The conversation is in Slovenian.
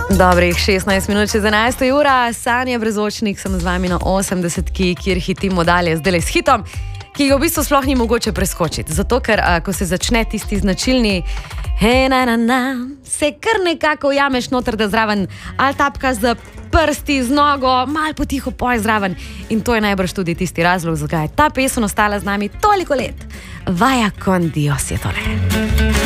Dobrih 16 minut čez 11. ura, Sanja Brezočnik, sem z vami na 80-ki, kjer hitimo dalje zdaj s hitom, ki ga v bistvu sploh ni mogoče preskočiti. Zato, ker ko se začne tisti značilni se kar nekako ujameš noter, da zraven ali tapka z prsti, z nogo, malo potiho poj zraven. In to je najbrž tudi tisti razlog, zakaj je ta pesem ostala z nami toliko let. Vaya con Dios je tole.